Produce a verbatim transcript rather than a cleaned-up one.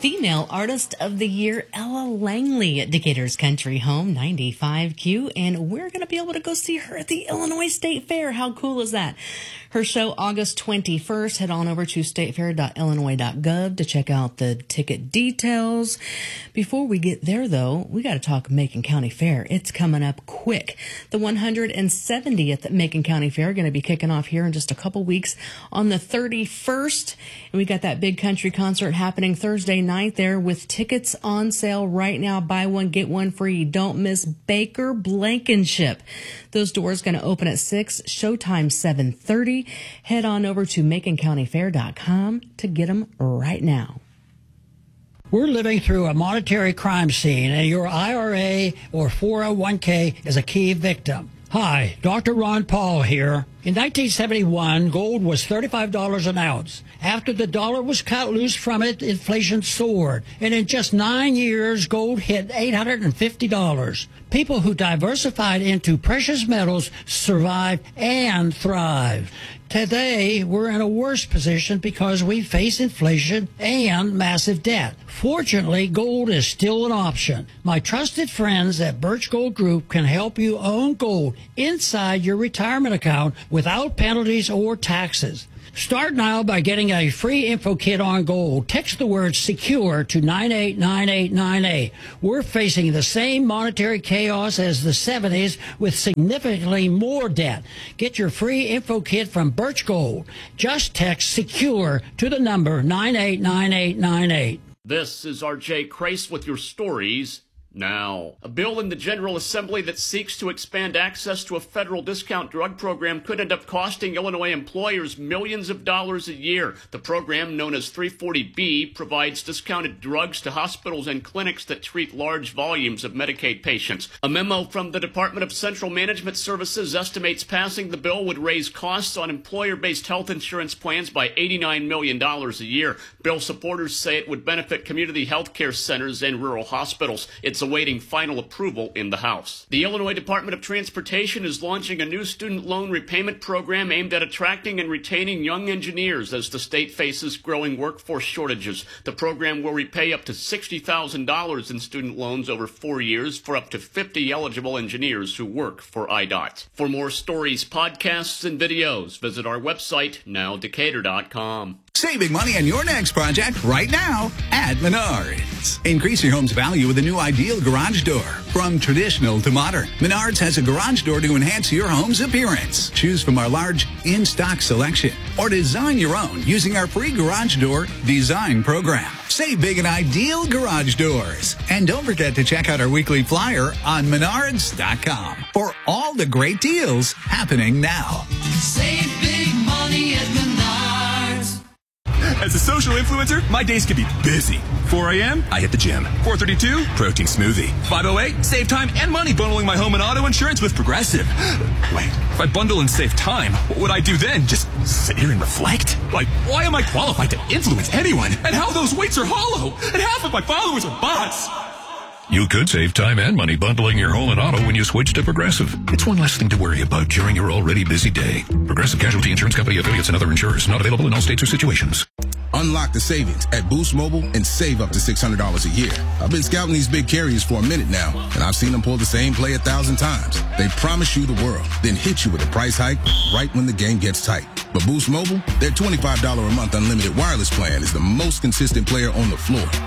Female Artist of the Year, Ella Langley at Decatur's Country Home, ninety-five Q, and we're going to be able to go see her at the Illinois State Fair. How cool is that? Her show, August twenty-first. Head on over to statefair dot illinois dot gov to check out the ticket details. Before we get there, though, we got to talk Macon County Fair. It's coming up quick. The one hundred seventieth Macon County Fair going to be kicking off here in just a couple weeks on the thirty-first. And we got that big country concert happening Thursday night there with tickets on sale right now. Buy one, get one free. Don't miss Baker Blankenship. Those doors going to open at six, showtime seven thirty. Head on over to macon county fair dot com to get them right now. We're living through a monetary crime scene, and your I R A or four oh one k is a key victim. Hi, Doctor Ron Paul here. In nineteen seventy-one, gold was thirty-five dollars an ounce. After the dollar was cut loose from it, inflation soared. And in just nine years, gold hit eight hundred fifty dollars. People who diversified into precious metals survived and thrived. Today, we're in a worse position because we face inflation and massive debt. Fortunately, gold is still an option. My trusted friends at Birch Gold Group can help you own gold inside your retirement account without penalties or taxes. Start now by getting a free info kit on gold. Text the word SECURE to nine eight nine eight nine eight. We're facing the same monetary chaos as the seventies with significantly more debt. Get your free info kit from Birch Gold. Just text SECURE to the number nine eight nine eight nine eight. This is R J Crace with your stories now. A bill in the General Assembly that seeks to expand access to a federal discount drug program could end up costing Illinois employers millions of dollars a year. The program, known as three forty B, provides discounted drugs to hospitals and clinics that treat large volumes of Medicaid patients. A memo from the Department of Central Management Services estimates passing the bill would raise costs on employer-based health insurance plans by eighty-nine million dollars a year. Bill supporters say it would benefit community health care centers and rural hospitals. It's awaiting final approval in the House. The Illinois Department of Transportation is launching a new student loan repayment program aimed at attracting and retaining young engineers as the state faces growing workforce shortages. The program will repay up to sixty thousand dollars in student loans over four years for up to fifty eligible engineers who work for I D O T. For more stories, podcasts, and videos, visit our website, now decatur dot com. Saving money on your next project right now at Menards. Increase your home's value with a new ideal garage door. From traditional to modern, Menards has a garage door to enhance your home's appearance. Choose from our large in-stock selection or design your own using our free garage door design program. Save big on ideal garage doors. And don't forget to check out our weekly flyer on menards dot com for all the great deals happening now. Save big money at Menards. As a social influencer, my days can be busy. four a.m., I hit the gym. four thirty-two, protein smoothie. five oh eight, save time and money bundling my home and auto insurance with Progressive. Wait, if I bundle and save time, what would I do then? Just sit here and reflect? Like, why am I qualified to influence anyone? And how those weights are hollow? And half of my followers are bots. You could save time and money bundling your home and auto when you switch to Progressive. It's one less thing to worry about during your already busy day. Progressive Casualty Insurance Company affiliates and other insurers. Not available in all states or situations. Unlock the savings at Boost Mobile and save up to six hundred dollars a year. I've been scouting these big carriers for a minute now, and I've seen them pull the same play a thousand times. They promise you the world, then hit you with a price hike right when the game gets tight. But Boost Mobile, their twenty-five dollars a month unlimited wireless plan is the most consistent player on the floor.